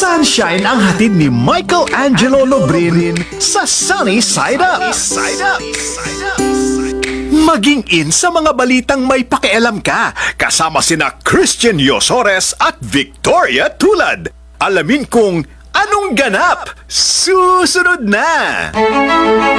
Sunshine ang hatid ni Michelangelo Lobrin sa Sunny Side Up. Maging in sa mga balitang may pakialam ka, kasama sina Christian Yosores at Victoria Tulad. Alamin kung anong ganap, susunod na!